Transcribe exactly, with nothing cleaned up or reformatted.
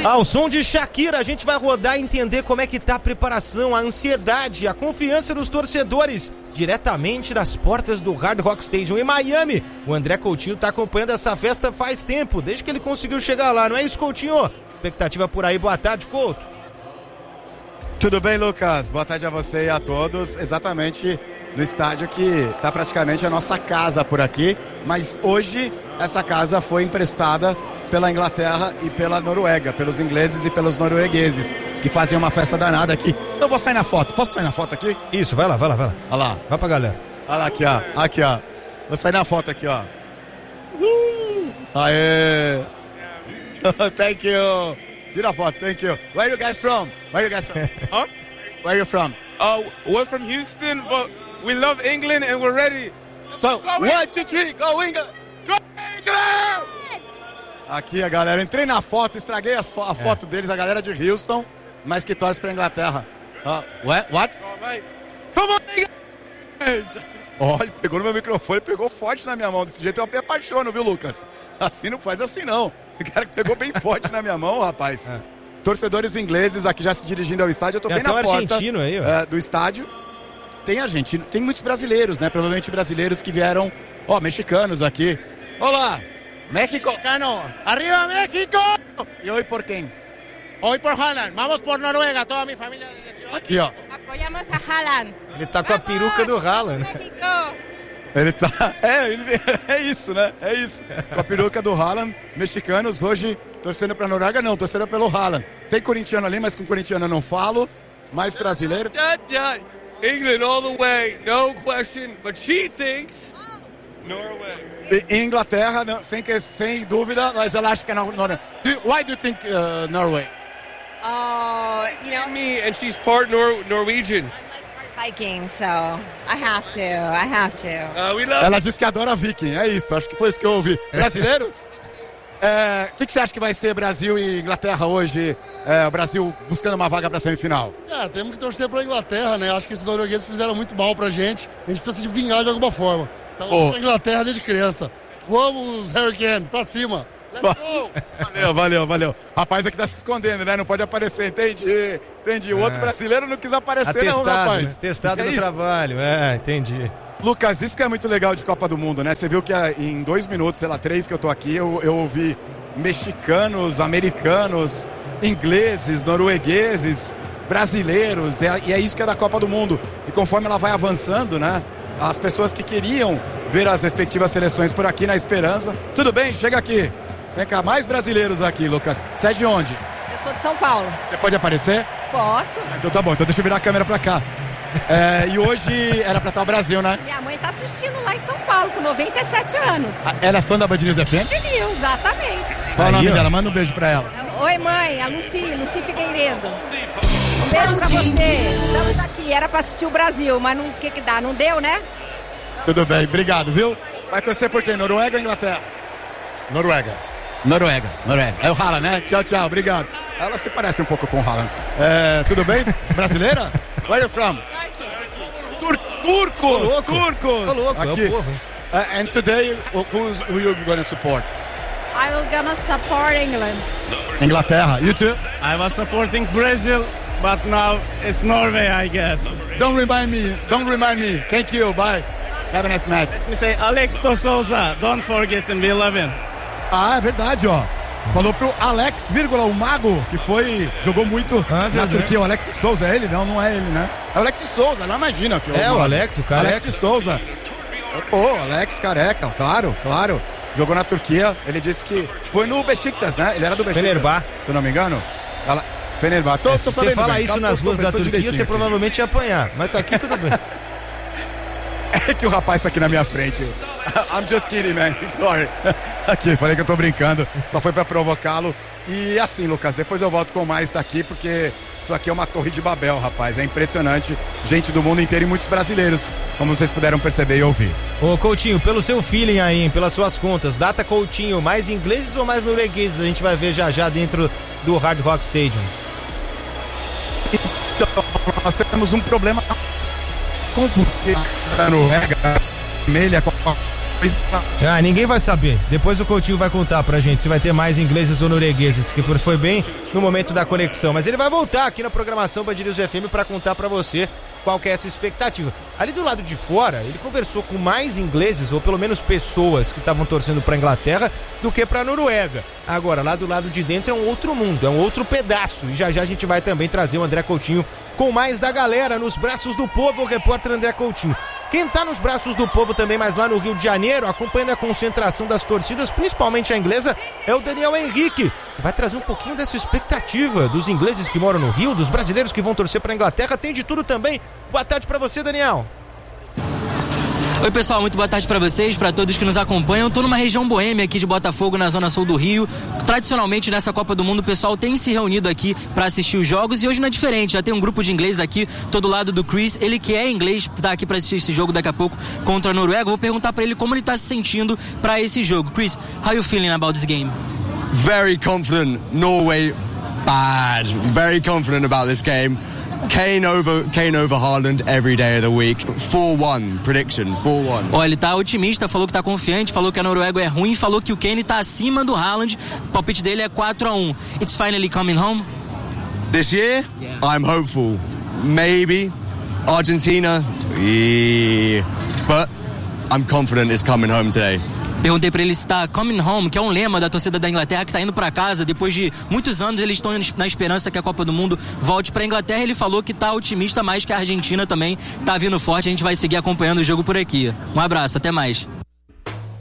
Ao som de Shakira, a gente vai rodar e entender como é que tá a preparação, a ansiedade, a confiança dos torcedores, diretamente das portas do Hard Rock Stadium em Miami. O André Coutinho tá acompanhando essa festa faz tempo, desde que ele conseguiu chegar lá, não é isso, Coutinho? Expectativa por aí, boa tarde, Couto. Tudo bem, Lucas? Boa tarde a você e a todos. Exatamente no estádio que está praticamente a nossa casa por aqui, mas hoje essa casa foi emprestada pela Inglaterra e pela Noruega, pelos ingleses e pelos noruegueses, que fazem uma festa danada aqui. Eu vou sair na foto. Posso sair na foto aqui? Isso, vai lá, vai lá, vai lá. Olha lá. Vai pra galera. Olha lá aqui, ó. Aqui, ó. Vou sair na foto aqui, ó. Uh! Aê! Thank you. Tira a foto, thank you. Where are you guys from? Where are you guys from? Huh? Where are you from? Oh, we're from Houston, but we love England and we're ready. So, Go one, two, three, go England! Go England! Aqui a galera, entrei na foto, estraguei as fo- a foto é. deles, a galera de Houston, mas que torce pra Inglaterra. Uh, what? What? Oh, mate. Come on, England! Olha, pegou no meu microfone, pegou forte na minha mão. Desse jeito eu me apaixono, viu, Lucas? Assim não faz assim, não. O cara que pegou bem forte na minha mão, rapaz. É. Torcedores ingleses aqui já se dirigindo ao estádio. Eu tô tem bem na porta argentino aí, é, do estádio. Tem argentino, tem muitos brasileiros, né? Provavelmente brasileiros que vieram, ó, mexicanos aqui. Olá! México. Mexicano. ¡Arriba México! E hoje por quem? Hoy por Haaland. Vamos por Noruega. Toda mi familia. Aqui, ó. Apoiamos a Haaland. Ele tá com a peruca do Haaland. México. Ele tá... É, ele... é isso, né? É isso. Com a peruca do Haaland. Mexicanos hoje torcendo pra Noruega, não. Torcendo pelo Haaland. Tem corintiano ali, mas com corintiano eu não falo. Mais brasileiro. England all the way. No question. But she thinks... Norway. E Inglaterra, não, sem, que, sem dúvida, mas ela acha que é Noruega. Why do you think uh, Norway? Oh, you know, Me and she's part Nor- Norwegian. Viking, so I have to. I have to. Uh, we love. Ela diz que adora Viking, é isso, acho que foi isso que eu ouvi. Brasileiros? O é, que, que você acha que vai ser Brasil e Inglaterra hoje? É, o Brasil buscando uma vaga para a semifinal. É, temos que torcer para a Inglaterra, né? Acho que esses noruegueses fizeram muito mal pra gente. A gente precisa se vingar de alguma forma. Então, oh. a Inglaterra desde criança. Vamos, Harry Kane, pra cima. Valeu, valeu, valeu. Rapaz aqui tá se escondendo, né? Não pode aparecer, entendi. Entendi. O é. outro brasileiro não quis aparecer, Atestado, não, rapaz. Né? Testado é no isso? trabalho, é, entendi. Lucas, isso que é muito legal de Copa do Mundo, né? Você viu que em dois minutos, sei lá, três que eu tô aqui, eu, eu ouvi mexicanos, americanos, ingleses, noruegueses, brasileiros, e é, e é isso que é da Copa do Mundo. E conforme ela vai avançando, né? As pessoas que queriam ver as respectivas seleções por aqui na esperança. Tudo bem? Chega aqui. Vem cá, mais brasileiros aqui, Lucas. Você é de onde? Eu sou de São Paulo. Você pode aparecer? Posso. Então tá bom, então deixa eu virar a câmera pra cá. É, e hoje era pra estar o Brasil, né? Minha mãe tá assistindo lá em São Paulo, com noventa e sete anos. Ela é fã da Band News F M? Band News, exatamente. Qual o nome dela? Manda um beijo pra ela. Oi, mãe, a Luci, Luci Figueiredo. Um beijo pra você. Estamos aqui, era pra assistir o Brasil, mas o que que dá? Não deu, né? Tudo bem, obrigado, viu? Vai torcer por quem? Noruega ou Inglaterra? Noruega. Noruega, Noruega. É o Haaland, né? Tchau, tchau, obrigado. Ela se parece um pouco com o Haaland. É, tudo bem? Brasileira? Where are you from? Tur turcos, Ô, turcos. Ô, louco, aqui. é o povo, hein? Uh, and today, who's, who you going to support? I'm gonna support England. Inglaterra, you too? I was supporting Brazil, but now it's Norway, I guess. Don't remind me, don't remind me. Thank you, bye. Have a nice match. Let me say, Alex dos Souza, don't forget him, we love him. Ah, é verdade, ó. Falou pro Alex, vírgula, o mago, que foi, jogou muito ah, na Turquia. O Alex Souza, é ele? Não, não é ele, né? É o Alex Souza, não imagina. Que é, o, o Alex, o careca. Alex Souza. Pô, Alex careca, claro, claro. Jogou na Turquia, ele disse que foi no Besiktas, né? Ele era do Besiktas, Fenerbah. se eu não me engano. Ela... Fenerbah. Tô, é, tô se você fala bem. isso tá, nas tô, ruas tô, da tô Turquia, você aqui. provavelmente ia apanhar. Mas aqui tudo bem. É que o rapaz tá aqui na minha frente. I'm just kidding, man. Sorry. Aqui, falei que eu tô brincando. Só foi pra provocá-lo. E assim, Lucas, depois eu volto com mais daqui, porque isso aqui é uma torre de Babel, rapaz. É impressionante. Gente do mundo inteiro e muitos brasileiros, como vocês puderam perceber e ouvir. Ô, Coutinho, pelo seu feeling aí, hein, pelas suas contas, data Coutinho, mais ingleses ou mais noruegueses? A gente vai ver já já dentro do Hard Rock Stadium. Então, nós temos um problema com a Noruega vermelha, com a Ah, ninguém vai saber. Depois o Coutinho vai contar pra gente se vai ter mais ingleses ou noruegueses, que foi bem no momento da conexão. Mas ele vai voltar aqui na programação Band News F M pra contar pra você qual que é essa expectativa. Ali do lado de fora, ele conversou com mais ingleses, ou pelo menos pessoas que estavam torcendo pra Inglaterra, do que pra Noruega. Agora, lá do lado de dentro é um outro mundo, é um outro pedaço. E já já a gente vai também trazer o André Coutinho com mais da galera nos braços do povo, o repórter André Coutinho. Quem tá nos braços do povo também, mas lá no Rio de Janeiro, acompanhando a concentração das torcidas, principalmente a inglesa, é o Daniel Henrique. Vai trazer um pouquinho dessa expectativa dos ingleses que moram no Rio, dos brasileiros que vão torcer pra Inglaterra. Tem de tudo também. Boa tarde pra você, Daniel. Oi pessoal, muito boa tarde para vocês, para todos que nos acompanham. Estou numa região boêmia aqui de Botafogo, na zona sul do Rio. Tradicionalmente nessa Copa do Mundo o pessoal tem se reunido aqui para assistir os jogos e hoje não é diferente. Já tem um grupo de ingleses aqui, todo lado do Chris, ele que é inglês, tá aqui para assistir esse jogo daqui a pouco contra a Noruega. Vou perguntar para ele como ele tá se sentindo para esse jogo. Chris, how you feeling about this game? Very confident. Norway bad. Very confident about this game. Kane over, Kane over Haaland every day of the week. four one prediction, four one. Olha, ele tá otimista, falou que tá confiante, falou que a Noruega é ruim, falou que o Kane tá acima do Haaland. O palpite dele é quatro a um. It's finally coming home? This year? Yeah. I'm hopeful. Maybe Argentina. Yeah. But I'm confident it's coming home today. Perguntei pra ele se tá coming home, que é um lema da torcida da Inglaterra que tá indo pra casa. Depois de muitos anos eles estão na esperança que a Copa do Mundo volte pra Inglaterra. Ele falou que tá otimista, mais que a Argentina também tá vindo forte. A gente vai seguir acompanhando o jogo por aqui. Um abraço, até mais.